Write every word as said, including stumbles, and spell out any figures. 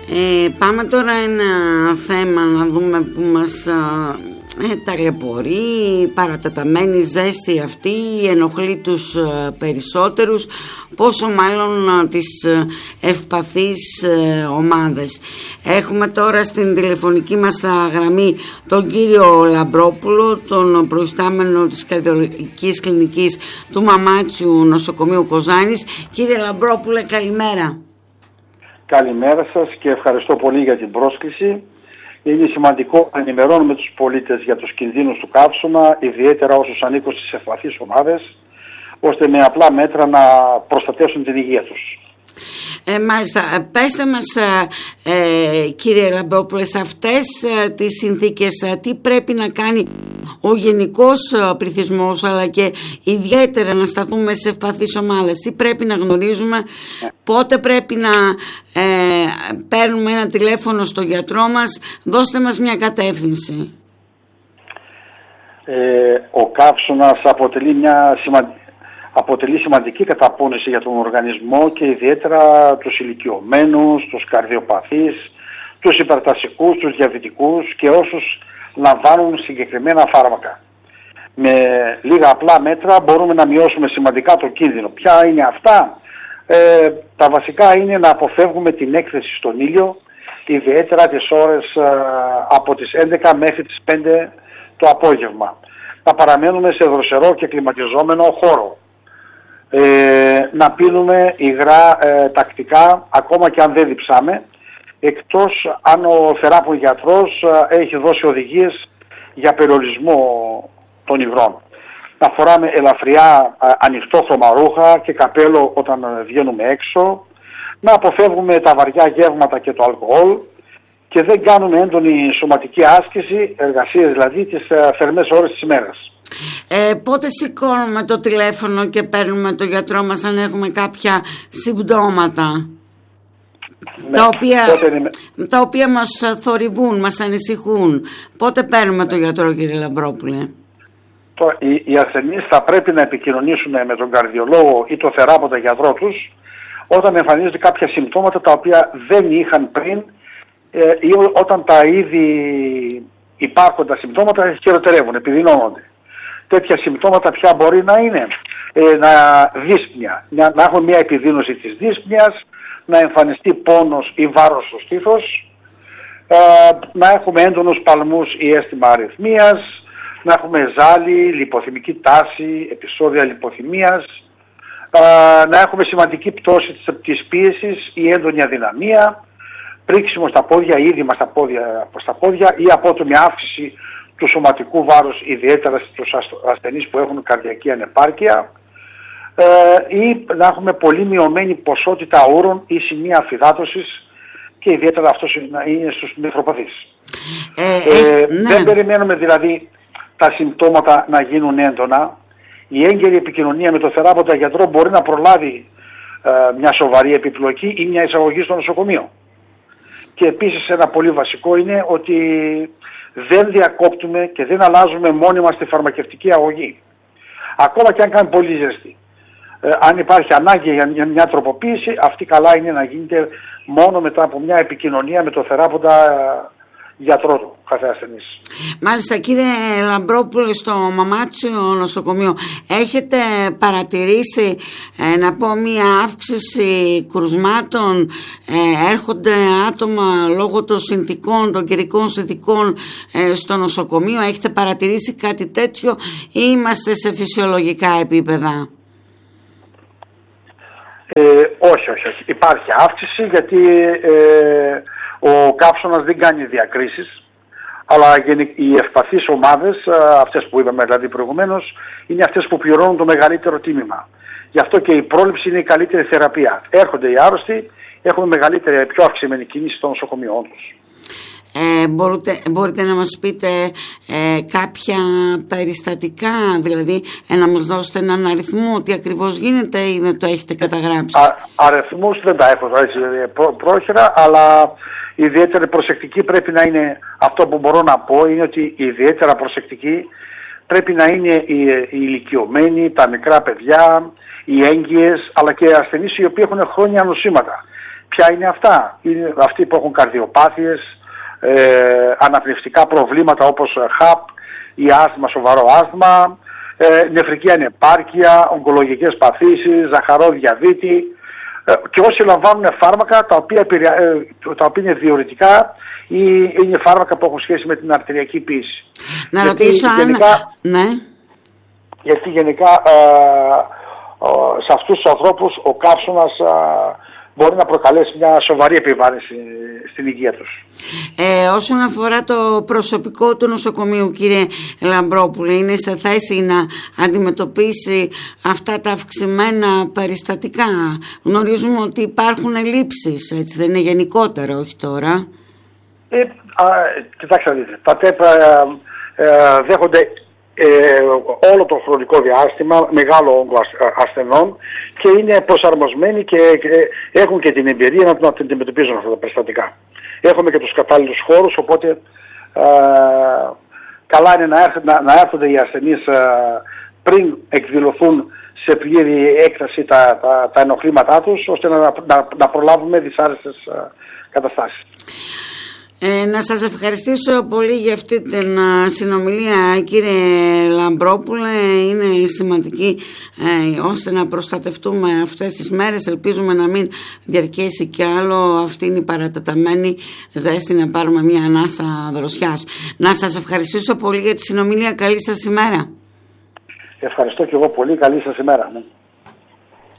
Ε, πάμε τώρα ένα θέμα να δούμε που μας ε, ταλαιπωρεί, παρατεταμένη ζέστη αυτή, ενοχλεί τους ε, περισσότερους, πόσο μάλλον ε, τις ε, ευπαθείς ε, ομάδες. Έχουμε τώρα στην τηλεφωνική μας γραμμή τον κύριο Λαμπρόπουλο, τον προϊστάμενο της καρδιολογικής κλινικής του Μαμάτσιου Νοσοκομείου Κοζάνης. Κύριε Λαμπρόπουλε, καλημέρα. Καλημέρα σας και ευχαριστώ πολύ για την πρόσκληση. Είναι σημαντικό να ενημερώνουμε τους πολίτες για τους κινδύνους του καύσωνα, ιδιαίτερα όσους ανήκουν στις ευπαθείς ομάδες, ώστε με απλά μέτρα να προστατεύσουν την υγεία τους. Ε, μάλιστα, πέστε μας ε, κύριε Λαμπρόπουλε, σε αυτές ε, τις συνθήκες ε, τι πρέπει να κάνει ο γενικός ε, πληθυσμός, αλλά και ιδιαίτερα να σταθούμε σε ευπαθείς ομάδες, τι πρέπει να γνωρίζουμε, πότε πρέπει να ε, παίρνουμε ένα τηλέφωνο στο γιατρό μας, δώστε μας μια κατεύθυνση. Ε, ο καύσωνας αποτελεί μια σημαντική αποτελεί σημαντική καταπώνηση για τον οργανισμό και ιδιαίτερα τους ηλικιωμένους, τους καρδιοπαθείς, τους υπερτασικούς, τους διαβητικούς και όσους λαμβάνουν συγκεκριμένα φάρμακα. Με λίγα απλά μέτρα μπορούμε να μειώσουμε σημαντικά το κίνδυνο. Ποια είναι αυτά? Ε, τα βασικά είναι να αποφεύγουμε την έκθεση στον ήλιο, ιδιαίτερα τις ώρες ε, από τις έντεκα μέχρι τις πέντε το απόγευμα. Να παραμένουμε σε δροσερό και κλιματιζόμενο χώρο. Ε, να πίνουμε υγρά ε, τακτικά, ακόμα και αν δεν διψάμε, εκτός αν ο θεράπων γιατρός ε, έχει δώσει οδηγίες για περιορισμό των υγρών. Να φοράμε ελαφριά ε, ανοιχτόχρωμα ρούχα και καπέλο όταν ε, βγαίνουμε έξω, να αποφεύγουμε τα βαριά γεύματα και το αλκοόλ και δεν κάνουμε έντονη σωματική άσκηση, εργασίες δηλαδή, τις ε, θερμές ώρες της ημέρας. Ε, πότε σηκώνουμε το τηλέφωνο και παίρνουμε το γιατρό μας αν έχουμε κάποια συμπτώματα, ναι, τα, οποία, είναι... τα οποία μας θορυβούν, μας ανησυχούν? Πότε παίρνουμε το γιατρό, κύριε Λαμπρόπουλε? Τώρα, οι, οι ασθενείς θα πρέπει να επικοινωνήσουν με τον καρδιολόγο ή τον θεράποντα γιατρό τους όταν εμφανίζονται κάποια συμπτώματα τα οποία δεν είχαν πριν ε, ή όταν τα ήδη υπάρχοντα συμπτώματα χειροτερεύουν, επιδεινώνονται. Τέτοια συμπτώματα ποια μπορεί να είναι? Ε, να δύσπνοια, να, να έχουμε μια επιδείνωση της δύσπνοιας, να εμφανιστεί πόνος ή βάρος στο στήθος, ε, να έχουμε έντονους παλμούς ή αίσθημα αρρυθμίας, να έχουμε ζάλι, λιποθυμική τάση, επεισόδια λιποθυμίας, ε, να έχουμε σημαντική πτώση της, της πίεσης ή έντονη αδυναμία, πρίξιμο στα πόδια, ήδημα στα πόδια, στα πόδια ή απότομη αύξηση του σωματικού βάρους, ιδιαίτερα στους ασθενείς που έχουν καρδιακή ανεπάρκεια, ε, ή να έχουμε πολύ μειωμένη ποσότητα ούρων ή σημεία αφυδάτωσης και ιδιαίτερα αυτό είναι στους νεφροπαθείς. Ε, ε, ε, ναι. Δεν περιμένουμε δηλαδή τα συμπτώματα να γίνουν έντονα. Η έγκαιρη επικοινωνία με τον θεράποντα γιατρό μπορεί να προλάβει ε, μια σοβαρή επιπλοκή ή μια εισαγωγή στο νοσοκομείο. Και επίσης ένα πολύ βασικό είναι ότι δεν διακόπτουμε και δεν αλλάζουμε μόνοι μας τη φαρμακευτική αγωγή. Ακόμα και αν κάνει πολύ ζέστη. Ε, αν υπάρχει ανάγκη για μια, μια τροποποίηση, αυτή καλά είναι να γίνεται μόνο μετά από μια επικοινωνία με το θεράποντα ε, γιατρό του κάθε ασθενής. Μάλιστα, κύριε Λαμπρόπουλε, στο Μαμάτσιο Νοσοκομείο έχετε παρατηρήσει ε, να πω μια αύξηση κρουσμάτων? Ε, έρχονται άτομα λόγω των συνθήκων, των καιρικών συνθήκων ε, στο νοσοκομείο? Έχετε παρατηρήσει κάτι τέτοιο ή είμαστε σε φυσιολογικά επίπεδα? Ε, όχι, όχι, όχι. Υπάρχει αύξηση γιατί ε, ο καύσωνας δεν κάνει διακρίσεις, αλλά οι ευπαθείς ομάδες, αυτές που είπαμε δηλαδή προηγουμένως, είναι αυτές που πληρώνουν το μεγαλύτερο τίμημα. Γι' αυτό και η πρόληψη είναι η καλύτερη θεραπεία. Έρχονται οι άρρωστοι, έχουν μεγαλύτερη, πιο αυξημένη κίνηση των νοσοκομείων τους. Ε, μπορείτε, μπορείτε να μας πείτε ε, κάποια περιστατικά, δηλαδή ε, να μας δώσετε έναν αριθμό, τι ακριβώς γίνεται ή δεν το έχετε καταγράψει? Α, αριθμούς δεν τα έχω έτσι, πρό, πρόχειρα, αλλά ιδιαίτερα προσεκτική πρέπει να είναι, αυτό που μπορώ να πω είναι ότι ιδιαίτερα προσεκτική πρέπει να είναι οι, οι ηλικιωμένοι, τα μικρά παιδιά, οι έγκυες, αλλά και οι ασθενείς οι οποίοι έχουν χρόνια νοσήματα. Ποια είναι αυτά? Είναι αυτοί που έχουν καρδιοπάθειες, ε, αναπνευστικά προβλήματα όπως χαπ ή άσθμα, σοβαρό άσθμα, ε, νεφρική ανεπάρκεια, ογκολογικές παθήσεις, ζαχαρό διαβήτη, ε, και όσοι λαμβάνουν φάρμακα τα οποία, ε, τα οποία είναι διουρητικά ή είναι φάρμακα που έχουν σχέση με την αρτηριακή πίεση. Να γιατί ρωτήσω αν... γενικά, ναι. Γιατί γενικά ε, ε, σε αυτούς τους ανθρώπους ο καύσωνας ε, μπορεί να προκαλέσει μια σοβαρή επιβάρυνση στην υγεία τους. Ε, όσον αφορά το προσωπικό του νοσοκομείου, κύριε Λαμπρόπουλε, είναι σε θέση να αντιμετωπίσει αυτά τα αυξημένα περιστατικά? Γνωρίζουμε ότι υπάρχουν ελλείψεις, έτσι δεν είναι, γενικότερα, όχι τώρα? Ε, α, κοιτάξτε να δείτε, τα ΤΕΠ ε, ε, δέχονται ε, όλο το χρονικό διάστημα μεγάλο όγκο ασθενών και είναι προσαρμοσμένοι και, και έχουν και την εμπειρία να, να αντιμετωπίζουν αυτά τα περιστατικά. Έχουμε και τους κατάλληλους χώρους, οπότε ε, καλά είναι να, έρθ, να, να έρθονται οι ασθενείς ε, πριν εκδηλωθούν σε πλήρη έκταση τα, τα, τα ενοχλήματά τους, ώστε να, να, να προλάβουμε δυσάρεστες ε, καταστάσεις. Ε, να σας ευχαριστήσω πολύ για αυτή την uh, συνομιλία, κύριε Λαμπρόπουλε. Είναι σημαντική ε, ώστε να προστατευτούμε αυτές τις μέρες. Ελπίζουμε να μην διαρκέσει κι άλλο αυτή είναι η παρατεταμένη ζέστη, να πάρουμε μια ανάσα δροσιάς. Να σας ευχαριστήσω πολύ για τη συνομιλία. Καλή σας ημέρα. Ευχαριστώ και εγώ πολύ. Καλή σας ημέρα.